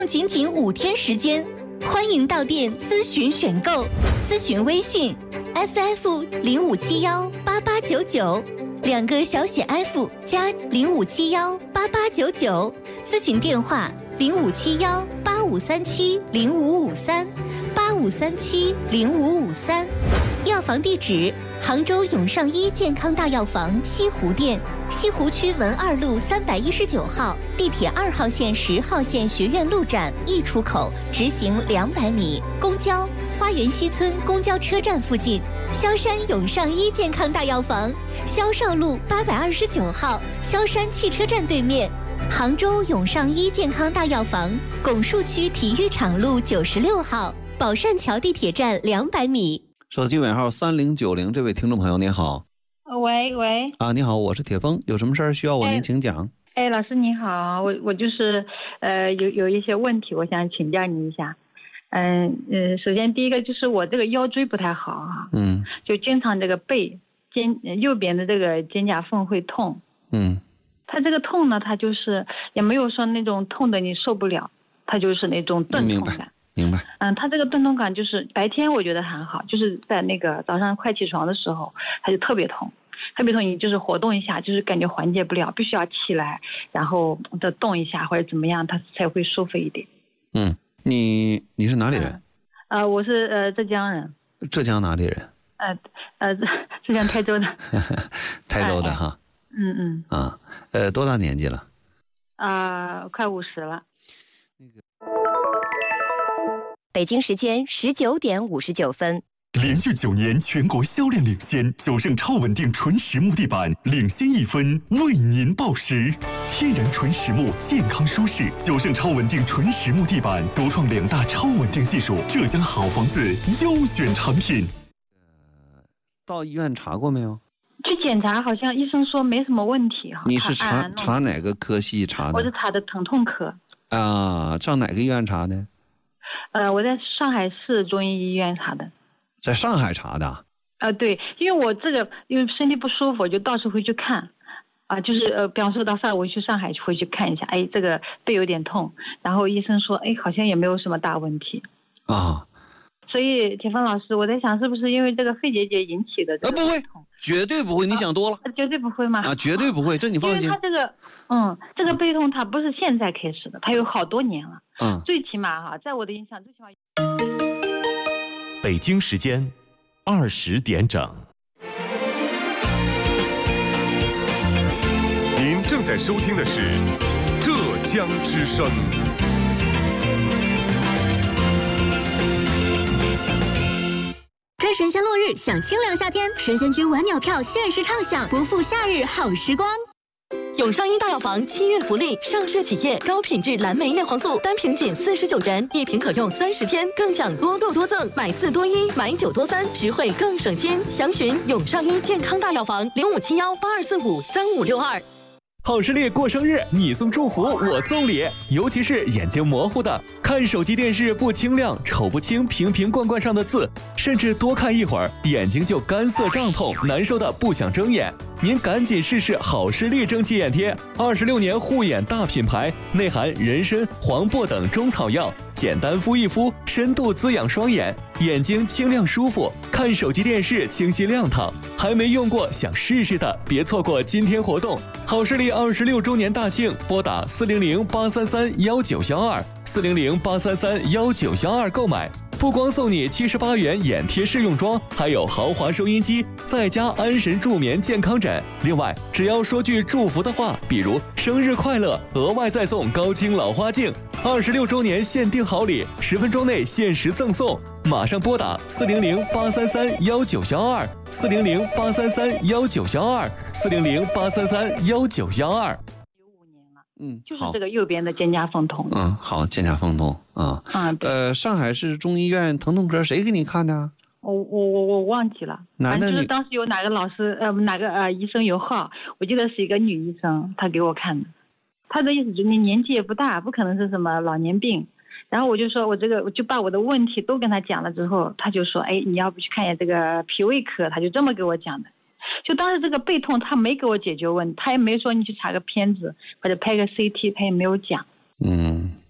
仅仅5天时间，欢迎到店咨询选购，咨询微信 FF05718899，2个小写 F 加05718899，咨询电话05718537055385370553，药房地址杭州永尚医健康大药房西湖店，西湖区文二路319号，地铁2号线10号线学院路站1出口，直行200米。公交花园西村公交车站附近，萧山永尚医健康大药房，萧少路829号，萧山汽车站对面。杭州永尚医健康大药房，拱墅区体育场路96号，宝善桥地铁站200米。 手机尾号3090，这位听众朋友您好。 喂， 你好，我是铁峰，有什么事儿需要我您请讲？ 老师你好，我就是有一些问题，我想请教你一下。首先第一个就是我这个腰椎不太好啊，就经常这个背右边的这个肩胛缝会痛，它这个痛呢，它就是也没有说那种痛的你受不了，它就是那种钝痛感。 明白。 它这个钝痛感就是白天我觉得还好，就是在那个早上快起床的时候，它就特别痛，你就是活动一下，就是感觉缓解不了，必须要起来，然后再动一下或者怎么样，它才会舒服一点。 你是哪里人？ 我是浙江人。 浙江哪里人？ 浙江台州的。 台州的哈。多大年纪了？ 快50了。 北京时间19点59分。 连续9年全国销量领先，九盛超稳定纯实木地板领先1分，为您报时。天然纯实木，健康舒适，九盛超稳定纯实木地板独创2大超稳定技术，浙江好房子优选产品。 到医院查过没有？ 去检查，好像医生说没什么问题哈。 你是查哪个科系查的？ 我是查的疼痛科。 上哪个医院查的？ 我在上海市中医医院查的。 在上海查的？ 对，因为我这个因为身体不舒服，就到处会去看，就是比方说到我去上海回去看一下，这个背有点痛，然后医生说，好像也没有什么大问题。所以铁峰老师，我在想是不是因为这个肺结节引起的这个不会，绝对不会，你想多了。 绝对不会吗？ 绝对不会，这你放心。 因为他这个背痛它不是现在开始的，它有好多年了。最起码在我的印象，最起码。 北京时间20点整。 您正在收听的是浙江之声。 追神仙落日享清凉夏天，神仙居晚鸟票限时畅享，不负夏日好时光。永尚医大药房7月福利，上市企业高品质蓝莓叶黄素单瓶仅49元，1瓶可用30天，更享多购多赠，买4多1，买9多3，实惠更省心。详询永尚医健康大药房057182453562。 好视力过生日，你送祝福，我送礼。尤其是眼睛模糊的，看手机电视不清亮，瞅不清瓶瓶罐罐上的字，甚至多看一会儿，眼睛就干涩胀痛，难受的不想睁眼。您赶紧试试好视力蒸汽眼贴，26年护眼大品牌，内含人参、黄柏等中草药，简单敷一敷，深度滋养双眼，眼睛清亮舒服，看手机电视清晰亮堂。还没用过想试试的，别错过今天活动。好视力26周年大庆，拨打400-833-1912，400-833-1912购买。不光送你78元眼贴试用装，还有豪华收音机，再加安神助眠健康枕。另外，只要说句祝福的话，比如生日快乐，额外再送高清老花镜。26周年限定好礼，10分钟内限时赠送。马上拨打400-833-1912，400-833-1912，400-833-1912。 就是这个右边的肩胛缝痛。 好，肩胛缝痛对。上海市中医院疼痛科谁给你看的？ 我忘记了，反正就是当时有哪个老师哪个医生有号，我记得是一个女医生，她给我看的。她的意思就是你年纪也不大，不可能是什么老年病。然后我就说我就把我的问题都跟他讲了之后，他就说你要不去看一下这个脾胃科，他就这么给我讲的。就当时这个背痛他没给我解决问题，他也没说你去查个片子或者拍个 CT， 他也没有讲。